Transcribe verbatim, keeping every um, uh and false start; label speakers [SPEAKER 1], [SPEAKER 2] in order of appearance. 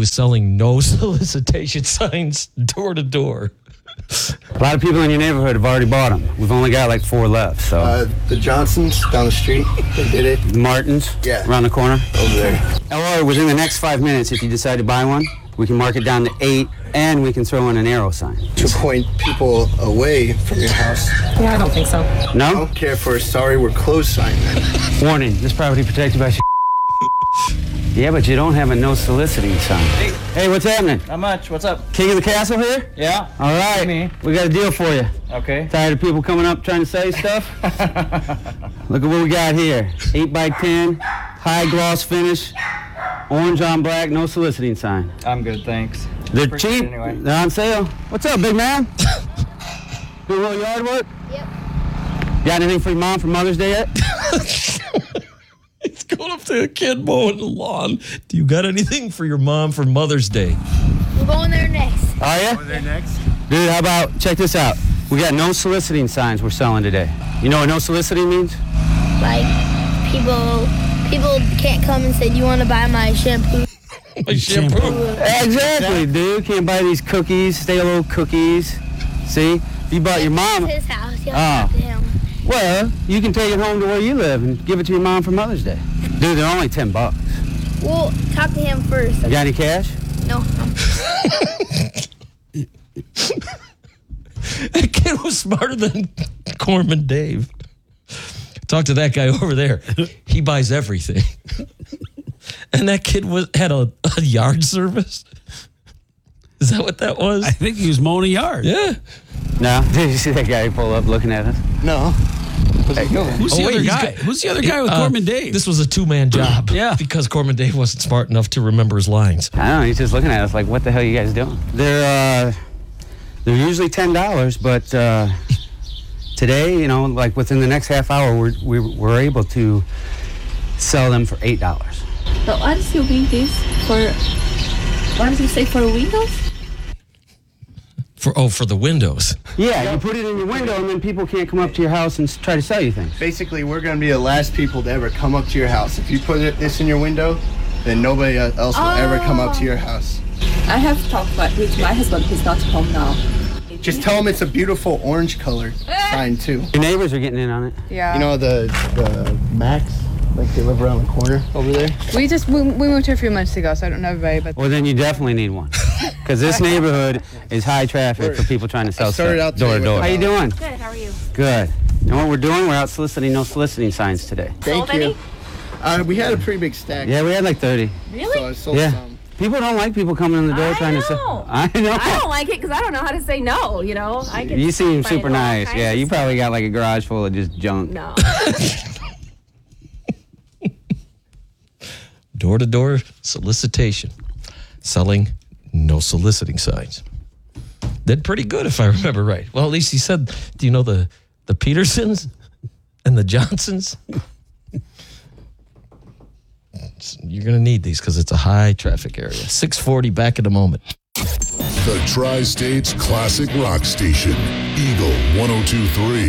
[SPEAKER 1] was selling no solicitation signs door to door.
[SPEAKER 2] A lot of people in your neighborhood have already bought them. We've only got like four left, so.
[SPEAKER 3] Uh, the Johnsons down the street, they did it.
[SPEAKER 2] The Martins,
[SPEAKER 3] yeah,
[SPEAKER 2] around the corner.
[SPEAKER 3] Over there.
[SPEAKER 2] Or within the next five minutes, if you decide to buy one, we can mark it down to eight, and we can throw in an arrow sign.
[SPEAKER 3] To point people away from your house.
[SPEAKER 4] Yeah, I don't think so.
[SPEAKER 2] No?
[SPEAKER 3] I don't care for a sorry we're closed sign then.
[SPEAKER 2] Warning, this property protected by Yeah, but you don't have a no soliciting sign.
[SPEAKER 5] Hey.
[SPEAKER 2] Hey, what's happening?
[SPEAKER 5] Not much. What's up?
[SPEAKER 2] King of the castle here?
[SPEAKER 5] Yeah.
[SPEAKER 2] All right.
[SPEAKER 5] Me.
[SPEAKER 2] We got a deal for you.
[SPEAKER 5] Okay.
[SPEAKER 2] Tired of people coming up trying to sell you stuff? Look at what we got here. eight by ten, high gloss finish, orange on black, no soliciting sign.
[SPEAKER 5] I'm good, thanks.
[SPEAKER 2] They're
[SPEAKER 5] Appreciate
[SPEAKER 2] cheap.
[SPEAKER 5] it anyway.
[SPEAKER 2] They're on sale. What's up, big man? Do a little yard work?
[SPEAKER 6] Yep.
[SPEAKER 2] Got anything for your mom for Mother's Day yet?
[SPEAKER 1] He's going up to a kid mowing the lawn. Do you got anything for your mom for Mother's Day?
[SPEAKER 6] We're going there next.
[SPEAKER 2] Are you?
[SPEAKER 3] Going there next?
[SPEAKER 2] Dude, how about, check this out. We got no soliciting signs we're selling today. You know what no soliciting means?
[SPEAKER 6] Like, people people can't come and say, do you want to buy my shampoo?
[SPEAKER 1] My shampoo.
[SPEAKER 2] Exactly, dude. Can't buy these cookies, stale old cookies. See? If you bought your mom...
[SPEAKER 6] It's his house. You have to
[SPEAKER 2] Oh.
[SPEAKER 6] talk to him.
[SPEAKER 2] Well, you can take it home to where you live and give it to your mom for Mother's Day. Dude, they're only ten bucks.
[SPEAKER 6] Well, talk to him first.
[SPEAKER 2] You got any cash?
[SPEAKER 6] No.
[SPEAKER 1] That kid was smarter than Corman Dave. Talk to that guy over there. He buys everything. And that kid was had a, a yard service. Is that what that was?
[SPEAKER 7] I think he was mowing a yard.
[SPEAKER 1] Yeah.
[SPEAKER 2] No? Did you see that guy pull up looking at us?
[SPEAKER 3] No. What's he doing?
[SPEAKER 7] Who's
[SPEAKER 1] Oh,
[SPEAKER 7] the
[SPEAKER 1] wait,
[SPEAKER 7] other
[SPEAKER 1] he's
[SPEAKER 7] guy?
[SPEAKER 1] got-
[SPEAKER 7] Who's the other guy with
[SPEAKER 1] Uh,
[SPEAKER 7] Corman Dave?
[SPEAKER 1] This was a two-man job.
[SPEAKER 7] Yeah.
[SPEAKER 1] Because Corman Dave wasn't smart enough to remember his lines.
[SPEAKER 2] I don't know. He's just looking at us like, what the hell are you guys doing? They're, uh, they're usually ten dollars, but uh, today, you know, like within the next half hour, we're, we're, we're able to sell them for eight dollars.
[SPEAKER 8] But what does you mean this for? What does you say for windows?
[SPEAKER 1] For oh, for the windows.
[SPEAKER 2] Yeah, you put it in your window, and then people can't come up to your house and s- try to sell you things.
[SPEAKER 3] Basically, we're going to be the last people to ever come up to your house. If you put it, this in your window, then nobody else will ever come up to your house.
[SPEAKER 8] I have talked about with my husband. He's not home now.
[SPEAKER 3] Just tell them it's a beautiful orange color sign, too.
[SPEAKER 2] Your neighbors are getting in on it.
[SPEAKER 4] Yeah.
[SPEAKER 3] You know the, the Max? Like they live around the corner over there?
[SPEAKER 4] we just we, we moved here a few months ago, so I don't know everybody. But
[SPEAKER 2] Well, then you definitely need one. Because this neighborhood is high traffic for people trying to sell
[SPEAKER 3] started
[SPEAKER 2] stuff
[SPEAKER 3] out today
[SPEAKER 2] door to door.
[SPEAKER 3] with
[SPEAKER 2] How you doing?
[SPEAKER 8] Good. How are you?
[SPEAKER 2] Good. You know what we're doing? We're out soliciting no soliciting signs today.
[SPEAKER 3] Thank
[SPEAKER 8] Sold
[SPEAKER 3] you.
[SPEAKER 8] any?
[SPEAKER 3] Uh, we had a pretty big stack.
[SPEAKER 2] Yeah, we had like thirty.
[SPEAKER 8] Really?
[SPEAKER 3] So I sold
[SPEAKER 2] Yeah.
[SPEAKER 3] some.
[SPEAKER 2] People don't like people coming in the door
[SPEAKER 8] I
[SPEAKER 2] trying to
[SPEAKER 8] know.
[SPEAKER 2] sell. I know.
[SPEAKER 8] I don't like it because I don't know how to say no. You know, I get
[SPEAKER 2] You seem
[SPEAKER 8] find
[SPEAKER 2] super
[SPEAKER 8] all
[SPEAKER 2] nice.
[SPEAKER 8] kinds
[SPEAKER 2] Yeah,
[SPEAKER 8] of
[SPEAKER 2] you
[SPEAKER 8] stuff.
[SPEAKER 2] probably got like a garage full of just junk.
[SPEAKER 8] No.
[SPEAKER 1] Door-to-door solicitation. Selling no soliciting signs. Did pretty good if I remember right. Well, at least he said, do you know the, the Petersons and the Johnsons? You're going to need these because it's a high traffic area. six forty, back in a moment.
[SPEAKER 9] The Tri-State's classic rock station, Eagle one oh two point three.